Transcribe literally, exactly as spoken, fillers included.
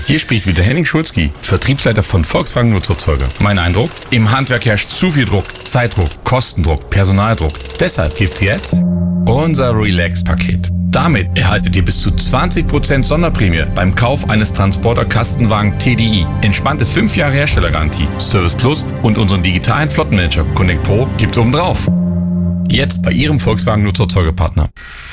Hier spricht wieder Henning Schulzki, Vertriebsleiter von Volkswagen Nutzerzeuger. Mein Eindruck? Im Handwerk herrscht zu viel Druck, Zeitdruck, Kostendruck, Personaldruck. Deshalb gibt's jetzt unser Relax-Paket. Damit erhaltet ihr bis zu zwanzig Prozent Sonderprämie beim Kauf eines Transporter-Kastenwagen T D I. Entspannte fünf Jahre Herstellergarantie, Service Plus und unseren digitalen Flottenmanager Connect Pro gibt's oben drauf. Jetzt bei Ihrem Volkswagen Nutzerzeugerpartner.